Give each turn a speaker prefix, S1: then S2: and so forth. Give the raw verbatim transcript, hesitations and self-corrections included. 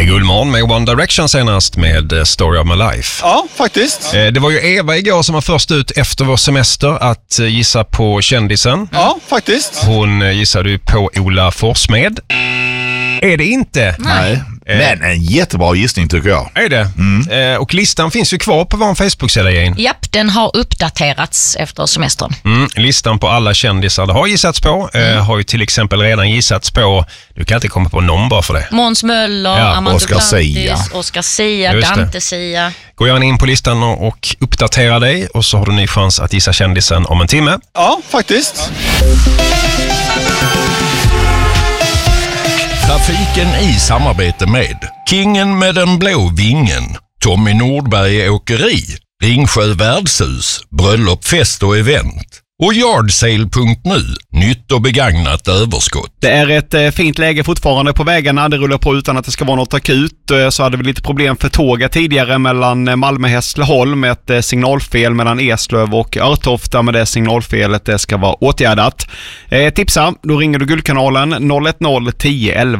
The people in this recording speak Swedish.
S1: P Gullmorgon med One Direction senast med Story of My Life.
S2: Ja, faktiskt.
S1: Det var ju Eva igår som var först ut efter vår semester att gissa på kändisen.
S2: Ja, faktiskt.
S1: Hon gissade ju på Ola Forssmed. Är det inte?
S3: Nej. Men en jättebra gissning tycker jag.
S1: Är det? Mm. Och listan finns ju kvar på vår Facebook-sida igen.
S4: Japp, den har uppdaterats efter semestern.
S1: Mm. Listan på alla kändisar det har gissats på mm. eh, har ju till exempel redan gissats på, du kan inte komma på någon bara för det.
S4: Måns Möller,
S1: ja,
S4: Amanda
S3: Oscar Sia,
S4: Oscar Sia, Dante Sia.
S1: Gå gärna in på listan och, och uppdatera dig och så har du ny chans att gissa kändisen om en timme.
S2: Ja, faktiskt.
S5: Trafiken i samarbete med Kingen med den blå vingen, Tommy Nordberg Åkeri, Ringsjö Värdshus, Bröllop, fest och event och yardsale punkt nu, nytt och begagnat överskott.
S6: Det är ett eh, fint läge fortfarande på vägarna. Det rullar på utan att det ska vara något akut. Eh, så hade vi lite problem för tåget tidigare mellan Malmö och Hässleholm med ett eh, signalfel mellan Eslöv och Örtofta, med det signalfelet det ska vara åtgärdat. Eh, tipsa, då ringer du Guldkanalen noll ett noll tio elva.